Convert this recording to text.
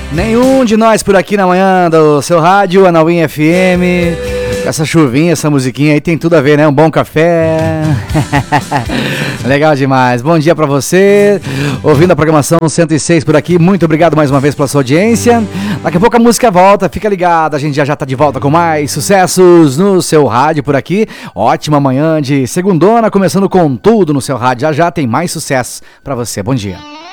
Nenhum de nós por aqui na manhã do seu rádio, Anauim FM. Com essa chuvinha, essa musiquinha aí tem tudo a ver, né? Um bom café. Legal demais. Bom dia pra você. Ouvindo a programação 106 por aqui. Muito obrigado mais uma vez pela sua audiência. Daqui a pouco a música volta. Fica ligado. A gente já tá de volta com mais sucessos no seu rádio por aqui. Ótima manhã de segundona, começando com tudo no seu rádio. Já tem mais sucesso pra você. Bom dia.